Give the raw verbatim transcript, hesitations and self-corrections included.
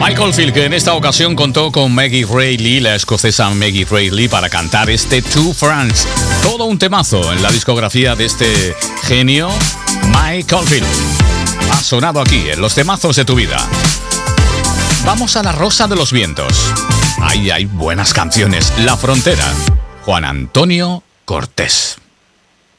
Mike Oldfield, que en esta ocasión contó con Maggie Reilly, la escocesa Maggie Reilly, para cantar este To France. Todo un temazo en la discografía de este genio, Mike Oldfield. Ha sonado aquí en los temazos de tu vida. Vamos a La Rosa de los Vientos. Ahí hay buenas canciones. La Frontera. Juan Antonio Cortés.